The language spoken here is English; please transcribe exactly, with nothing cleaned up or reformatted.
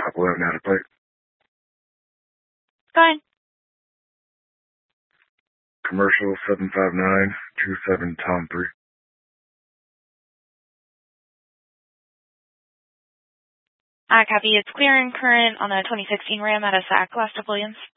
Top eleven out of plate. Go ahead. Commercial seven five nine two seven Tom three. I copy. It's clear and current on a twenty sixteen Ram out of S A C, West of Williams.